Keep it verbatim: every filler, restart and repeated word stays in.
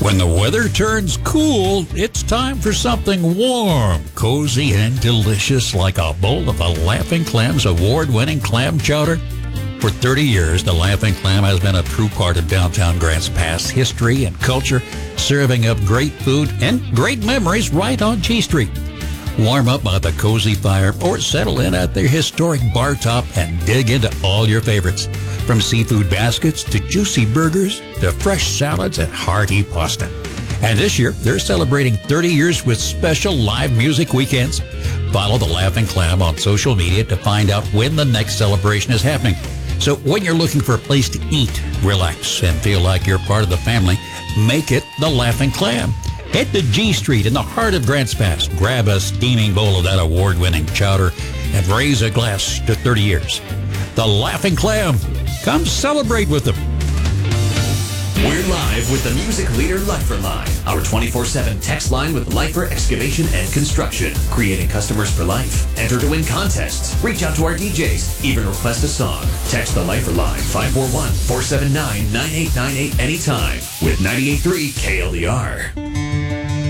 When the weather turns cool, it's time for something warm, cozy, and delicious like a bowl of the Laughing Clam's award-winning clam chowder. For thirty years, the Laughing Clam has been a true part of downtown Grants Pass history and culture, serving up great food and great memories right on G Street. Warm up by the cozy fire or settle in at their historic bar top and dig into all your favorites. From seafood baskets to juicy burgers to fresh salads and hearty pasta. And this year, they're celebrating thirty years with special live music weekends. Follow the Laughing Clam on social media to find out when the next celebration is happening. So when you're looking for a place to eat, relax, and feel like you're part of the family, make it the Laughing Clam. Head to G Street in the heart of Grants Pass. Grab a steaming bowl of that award-winning chowder and raise a glass to thirty years. The Laughing Clam. Come celebrate with them. We're live with the music leader Liferine, our twenty-four seven text line with Lifer Excavation and Construction, creating customers for life. Enter to win contests. Reach out to our D Js. Even request a song. Text the Lifer line five four one, four seven nine, nine eight nine eight anytime with ninety-eight point three K L D R.